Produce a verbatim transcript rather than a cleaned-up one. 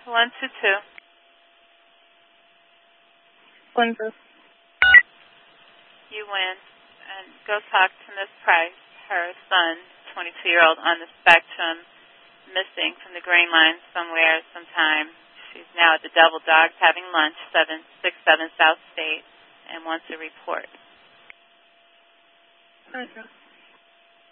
One two two. One two. You win. And go talk to Miss Price. Her son, twenty-two-year-old, on the spectrum, missing from the Green Line somewhere, sometime. She's now at the Devil Dogs having lunch, seven six seven South State, and wants a report. Okay.